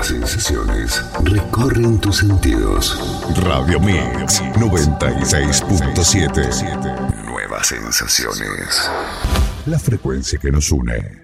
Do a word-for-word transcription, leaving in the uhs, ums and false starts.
Nuevas sensaciones recorren tus sentidos. Radio Mix noventa y seis punto siete. Nuevas sensaciones. La frecuencia que nos une.